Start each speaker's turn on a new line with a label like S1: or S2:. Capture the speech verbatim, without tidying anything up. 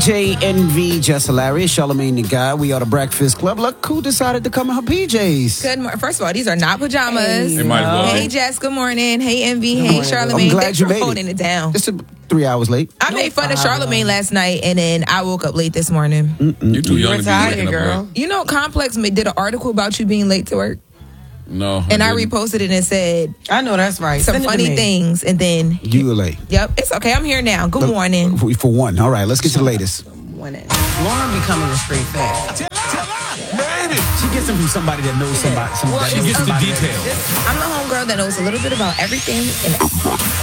S1: J, Envy, Just Hilarious, Charlamagne the Guy. We are the Breakfast Club. Look who decided to come in her P Js.
S2: Good morning. First of all, these are not pajamas.
S3: Hey, might as well
S2: hey
S3: be.
S2: Jess, good morning. Hey, Envy. Hey, Charlamagne.
S1: I'm glad
S2: Thanks
S1: you
S2: for
S1: made
S2: holding it,
S1: it.
S2: down.
S1: It's a, three hours late.
S2: I made fun of Charlamagne last night, and then I woke up late this morning.
S3: You're too young to be
S4: tired,
S3: waking up
S4: girl.
S3: late.
S2: You know, Complex ma- did an article about you being late to work,
S3: No.
S2: and I
S3: didn't.
S2: reposted it and said
S4: I know that's right.
S2: some
S4: Send it to
S2: funny
S4: me.
S2: things, and then
S1: You were late.
S2: yep, it's okay. I'm here now. Good morning.
S1: For, for one. All right, let's get to the latest.
S4: Winning. Lauren becoming a straight fat.
S1: She gets them from somebody that knows somebody. somebody
S3: She gets the details.
S2: I'm the homegirl that knows a little bit about everything and